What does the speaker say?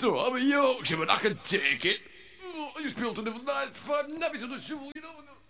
So I'm a Yorkshireman, I can take it. I used to be able to live on 9 to 5 nappies on the shovel, you know.